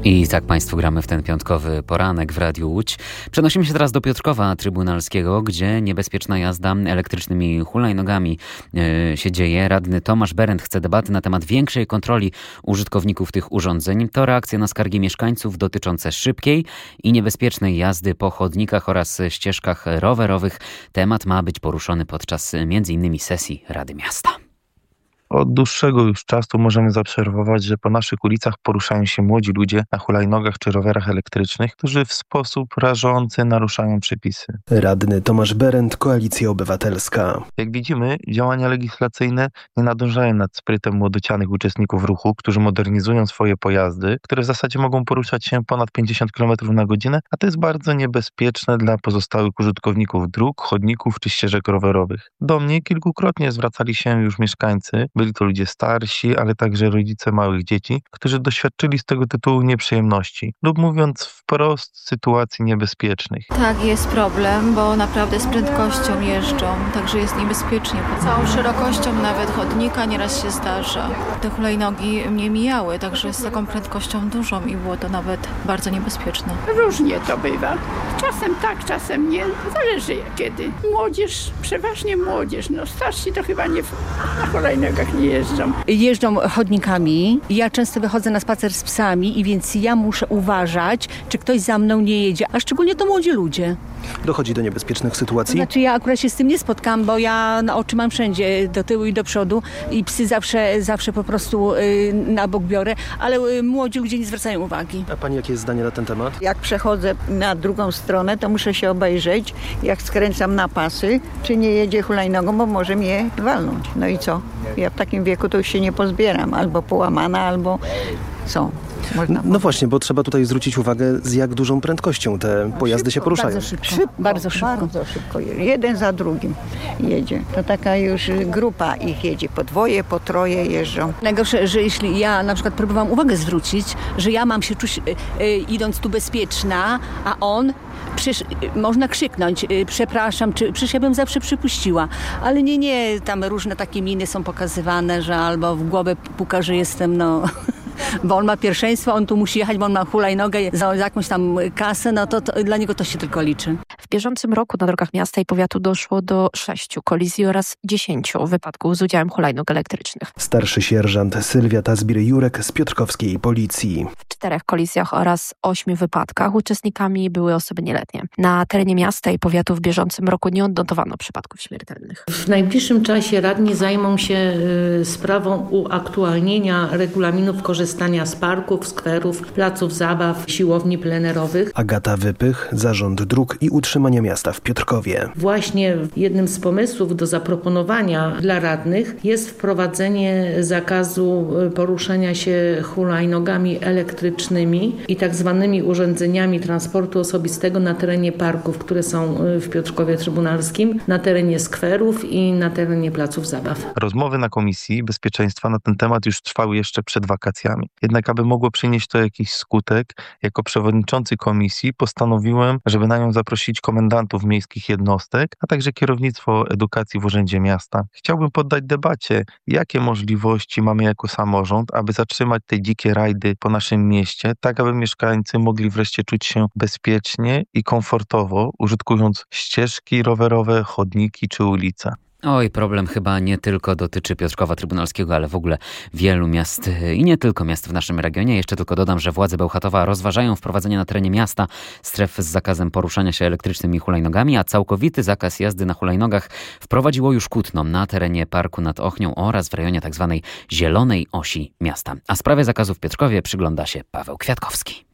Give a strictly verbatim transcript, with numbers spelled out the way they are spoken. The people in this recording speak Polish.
I tak Państwu gramy w ten piątkowy poranek w Radiu Łódź. Przenosimy się teraz do Piotrkowa Trybunalskiego, gdzie niebezpieczna jazda elektrycznymi hulajnogami yy, się dzieje. Radny Tomasz Berend chce debaty na temat większej kontroli użytkowników tych urządzeń. To reakcja na skargi mieszkańców dotyczące szybkiej i niebezpiecznej jazdy po chodnikach oraz ścieżkach rowerowych. Temat ma być poruszony podczas między innymi sesji Rady Miasta. Od dłuższego już czasu możemy zaobserwować, że po naszych ulicach poruszają się młodzi ludzie na hulajnogach czy rowerach elektrycznych, którzy w sposób rażący naruszają przepisy. Radny Tomasz Berend, Koalicja Obywatelska. Jak widzimy, działania legislacyjne nie nadążają nad sprytem młodocianych uczestników ruchu, którzy modernizują swoje pojazdy, które w zasadzie mogą poruszać się ponad pięćdziesiąt kilometrów na godzinę, a to jest bardzo niebezpieczne dla pozostałych użytkowników dróg, chodników czy ścieżek rowerowych. Do mnie kilkukrotnie zwracali się już mieszkańcy. Byli to ludzie starsi, ale także rodzice małych dzieci, którzy doświadczyli z tego tytułu nieprzyjemności lub mówiąc wprost sytuacji niebezpiecznych. Tak, jest problem, bo naprawdę z prędkością jeżdżą, także jest niebezpiecznie. Całą szerokością nawet chodnika nieraz się zdarza. Te hulajnogi mnie mijały, także z taką prędkością dużą i było to nawet bardzo niebezpieczne. Różnie to bywa. Czasem tak, czasem nie. Zależy kiedy. Młodzież, przeważnie młodzież. No starsi to chyba nie na hulajnogach nie jeżdżą. Jeżdżą chodnikami. Ja często wychodzę na spacer z psami i więc ja muszę uważać, czy ktoś za mną nie jedzie, a szczególnie to młodzi ludzie. Dochodzi do niebezpiecznych sytuacji? Znaczy ja akurat się z tym nie spotkam, bo ja na oczy mam wszędzie, do tyłu i do przodu i psy zawsze, zawsze po prostu y, na bok biorę, ale y, młodzi ludzie nie zwracają uwagi. A pani jakie jest zdanie na ten temat? Jak przechodzę na drugą stronę, to muszę się obejrzeć, jak skręcam na pasy, czy nie jedzie hulajnogą, bo może mnie walnąć. No i co? Ja w takim wieku to już się nie pozbieram, albo połamana, albo co? Można no właśnie, bo trzeba tutaj zwrócić uwagę, z jak dużą prędkością te no pojazdy szybko, się poruszają. Bardzo szybko, szybko, bardzo szybko. Bardzo szybko. Jeden za drugim jedzie. To taka już grupa ich jedzie. Po dwoje, po troje jeżdżą. Najgorsze, że jeśli ja na przykład próbowałam uwagę zwrócić, że ja mam się czuć y, y, idąc tu bezpieczna, a on Przecież można krzyknąć, przepraszam, czy, przecież ja bym zawsze przypuściła. Ale nie, nie, tam różne takie miny są pokazywane, że albo w głowę puka, że jestem, no... bo on ma pierwszeństwo, on tu musi jechać, bo on ma hulajnogę za jakąś tam kasę, no to, to dla niego to się tylko liczy. W bieżącym roku na drogach miasta i powiatu doszło do sześciu kolizji oraz dziesięciu wypadków z udziałem hulajnóg elektrycznych. Starszy sierżant Sylwia Tazbir-Jurek z piotrkowskiej policji. W czterech kolizjach oraz ośmiu wypadkach uczestnikami były osoby nieletnie. Na terenie miasta i powiatu w bieżącym roku nie odnotowano przypadków śmiertelnych. W najbliższym czasie radni zajmą się y, sprawą uaktualnienia regulaminów korzystania z parków, skwerów, placów zabaw, siłowni plenerowych. Agata Wypych, Zarząd Dróg i Utrzymania Miasta w Piotrkowie. Właśnie jednym z pomysłów do zaproponowania dla radnych jest wprowadzenie zakazu poruszania się hulajnogami elektrycznymi i tak zwanymi urządzeniami transportu osobistego na terenie parków, które są w Piotrkowie Trybunalskim, na terenie skwerów i na terenie placów zabaw. Rozmowy na Komisji Bezpieczeństwa na ten temat już trwały jeszcze przed wakacjami. Jednak aby mogło przynieść to jakiś skutek, jako przewodniczący komisji postanowiłem, żeby na nią zaprosić komendantów miejskich jednostek, a także kierownictwo edukacji w Urzędzie Miasta. Chciałbym poddać debacie, jakie możliwości mamy jako samorząd, aby zatrzymać te dzikie rajdy po naszym mieście, tak aby mieszkańcy mogli wreszcie czuć się bezpiecznie i komfortowo, użytkując ścieżki rowerowe, chodniki czy ulice. Oj, problem chyba nie tylko dotyczy Piotrkowa Trybunalskiego, ale w ogóle wielu miast i nie tylko miast w naszym regionie. Jeszcze tylko dodam, że władze Bełchatowa rozważają wprowadzenie na terenie miasta stref z zakazem poruszania się elektrycznymi hulajnogami, a całkowity zakaz jazdy na hulajnogach wprowadziło już Kutno na terenie Parku nad Ochnią oraz w rejonie tzw. Zielonej Osi miasta. A sprawie zakazu w Piotrkowie przygląda się Paweł Kwiatkowski.